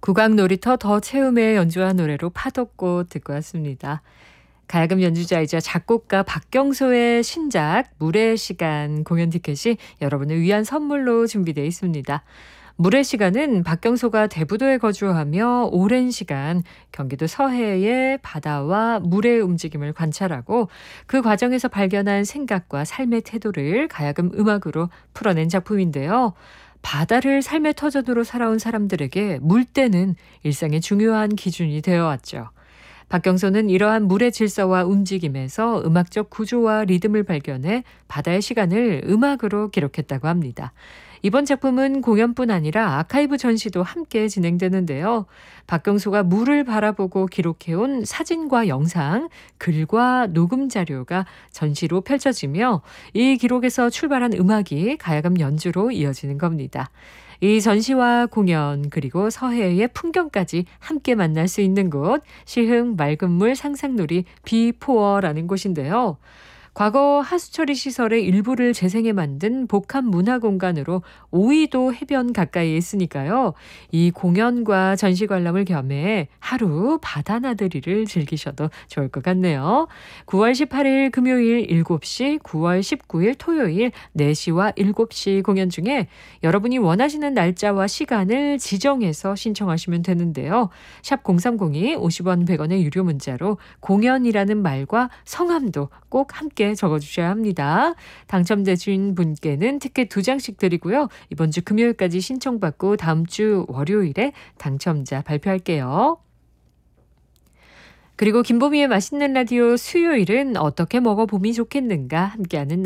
국악놀이터 더 채움에 연주한 노래로 파도꽃 듣고 왔습니다. 가야금 연주자이자 작곡가 박경소의 신작 물의 시간 공연 티켓이 여러분을 위한 선물로 준비되어 있습니다. 물의 시간은 박경소가 대부도에 거주하며 오랜 시간 경기도 서해의 바다와 물의 움직임을 관찰하고 그 과정에서 발견한 생각과 삶의 태도를 가야금 음악으로 풀어낸 작품인데요. 바다를 삶의 터전으로 살아온 사람들에게 물때는 일상의 중요한 기준이 되어왔죠. 박경소는 이러한 물의 질서와 움직임에서 음악적 구조와 리듬을 발견해 바다의 시간을 음악으로 기록했다고 합니다. 이번 작품은 공연뿐 아니라 아카이브 전시도 함께 진행되는데요. 박경소가 물을 바라보고 기록해온 사진과 영상, 글과 녹음 자료가 전시로 펼쳐지며 이 기록에서 출발한 음악이 가야금 연주로 이어지는 겁니다. 이 전시와 공연 그리고 서해의 풍경까지 함께 만날 수 있는 곳 시흥 맑은물 상상놀이 비포어라는 곳인데요. 과거 하수처리 시설의 일부를 재생해 만든 복합 문화 공간으로 오이도 해변 가까이에 있으니까요. 이 공연과 전시 관람을 겸해 하루 바다 나들이를 즐기셔도 좋을 것 같네요. 9월 18일 금요일 7시, 9월 19일 토요일 4시와 7시 공연 중에 여러분이 원하시는 날짜와 시간을 지정해서 신청하시면 되는데요. 샵 0302 50원 100원의 유료 문자로 공연이라는 말과 성함도 꼭 함께 적어주셔야 합니다. 당첨되신 분께는 티켓 2장씩 드리고요. 이번 주 금요일까지 신청받고 다음 주 월요일에 당첨자 발표할게요. 그리고 김보미의 맛있는 라디오 수요일은 어떻게 먹어보면 좋겠는가 함께하는